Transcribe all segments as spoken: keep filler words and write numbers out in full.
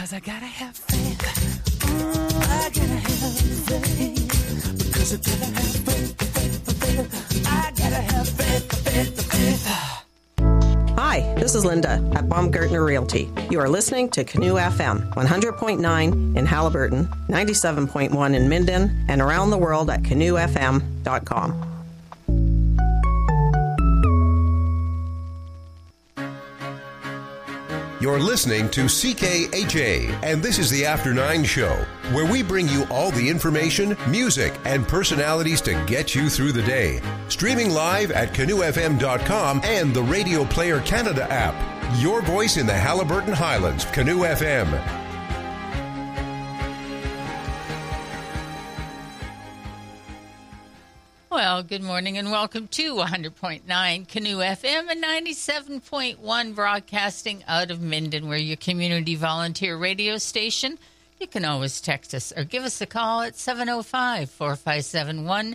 Cause I gotta have faith. Mm, I gotta have faith. Because I gotta have faith, faith, faith. I gotta have faith, faith, faith. Hi, this is Linda at Baumgartner Realty. You are listening to Canoe F M, one hundred point nine in Halliburton, ninety-seven point one in Minden, and around the world at canoe f m dot com. You're listening to C K H A, and this is the After Nine Show, where we bring you all the information, music, and personalities to get you through the day. Streaming live at canoe f m dot com and the Radio Player Canada app. Your voice in the Halliburton Highlands, Canoe F M. Well, good morning and welcome to one hundred point nine Canoe F M and ninety-seven point one broadcasting out of Minden. We're your community volunteer radio station. You can always text us or give us a call at seven oh five, four five seven, one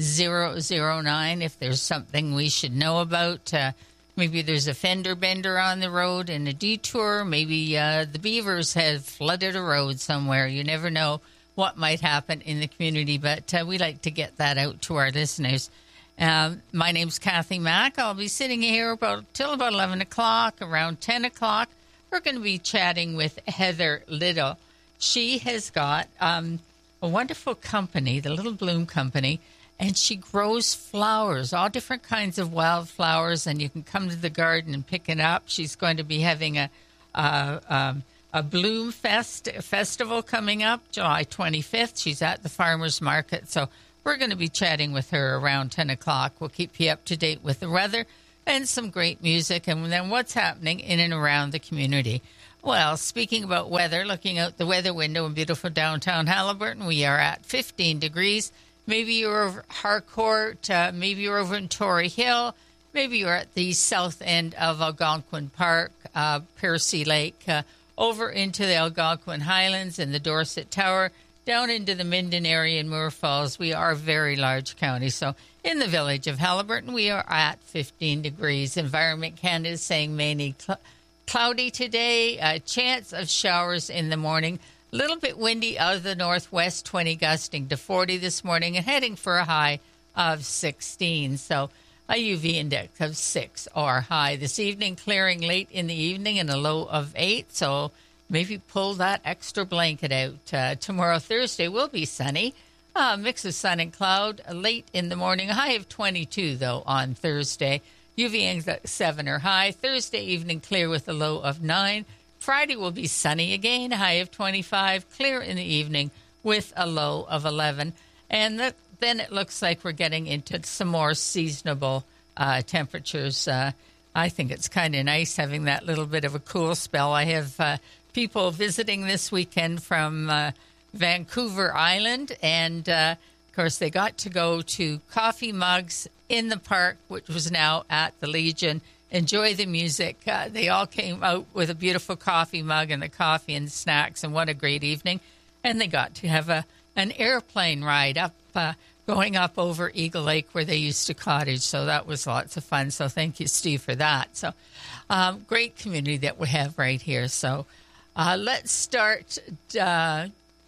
oh oh nine if there's something we should know about. Uh, maybe there's a fender bender on the road and a detour. Maybe uh, the beavers have flooded a road somewhere. You never know what might happen in the community, but uh, we like to get that out to our listeners. Um, my name's Kathy Mack. I'll be sitting here about till about eleven o'clock. Around ten o'clock, we're going to be chatting with Heather Little. She has got um, a wonderful company, the Little Bloom Company, and she grows flowers, all different kinds of wildflowers, and you can come to the garden and pick it up. She's going to be having a uh, um, A Bloom Fest festival coming up July twenty-fifth. She's at the farmers market. So we're going to be chatting with her around ten o'clock. We'll keep you up to date with the weather and some great music and then what's happening in and around the community. Well, speaking about weather, looking out the weather window in beautiful downtown Halliburton, we are at fifteen degrees. Maybe you're over Harcourt, uh, maybe you're over in Tory Hill, maybe you're at the south end of Algonquin Park, uh, Percy Lake, uh, over into the Algonquin Highlands and the Dorset Tower, down into the Minden area in Moore Falls. We are a very large county. So in the village of Halliburton, we are at fifteen degrees. Environment Canada is saying mainly cl- cloudy today, a chance of showers in the morning. A little bit windy out of the northwest, twenty gusting to forty this morning, and heading for a high of sixteen. So a U V index of six or high. This evening, clearing late in the evening and a low of eight. So maybe pull that extra blanket out. Uh, tomorrow, Thursday, will be sunny. Uh, mix of sun and cloud. Uh, late in the morning, a high of twenty-two, though, on Thursday. U V index seven or high. Thursday evening, clear with a low of nine. Friday will be sunny again, a high of twenty-five. Clear in the evening with a low of eleven. And the then it looks like we're getting into some more seasonable uh, temperatures. Uh, I think it's kind of nice having that little bit of a cool spell. I have uh, people visiting this weekend from uh, Vancouver Island, and, uh, of course, they got to go to Coffee Mugs in the park, which was now at the Legion, enjoy the music. Uh, they all came out with a beautiful coffee mug and the coffee and snacks, and what a great evening. And they got to have a an airplane ride up uh, going up over Eagle Lake where they used to cottage. So that was lots of fun. So thank you, Steve, for that. So um, great community that we have right here. So uh, let's start uh,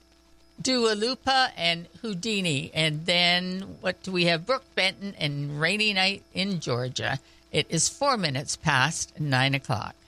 Dua Lipa and Houdini. And then what do we have? Brooke Benton and Rainy Night in Georgia. It is four minutes past nine o'clock.